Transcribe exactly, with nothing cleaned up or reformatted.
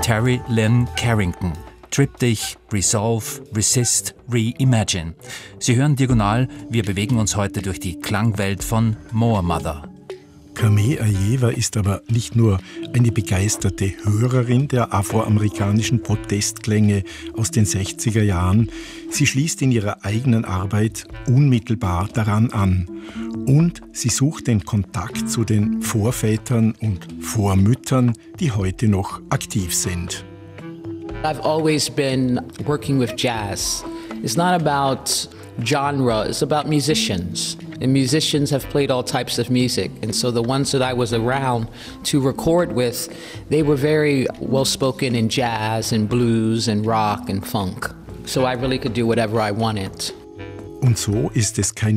Terry Lynn Carrington. Triptych, Resolve, Resist, Reimagine. Sie hören Diagonal, wir bewegen uns heute durch die Klangwelt von Moor Mother. Kameh Ajeva ist aber nicht nur eine begeisterte Hörerin der afroamerikanischen Protestklänge aus den sechziger Jahren, sie schließt in ihrer eigenen Arbeit unmittelbar daran an. Und sie sucht den Kontakt zu den Vorvätern und Vormüttern, die heute noch aktiv sind. I've always been working with jazz. It's not about genre, it's about musicians. And musicians have played all types of music. And so the ones that I was around to record with, they were very well spoken in jazz and blues and rock and funk. So I really could do whatever I wanted. Und so ist es kein